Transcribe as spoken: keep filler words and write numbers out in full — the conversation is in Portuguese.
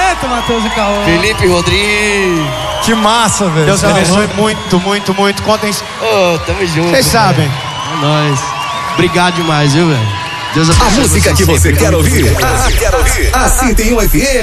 momento, Matheus e Cauã. Felipe Rodrigues. Que massa, velho. Deus abençoe muito, muito, muito. Contem. Ô, oh, tamo junto. Vocês sabem. É nóis. Obrigado demais, viu, velho? Deus abençoe. A música que você quer ouvir. Ah, quer ouvir. A cento e um F M.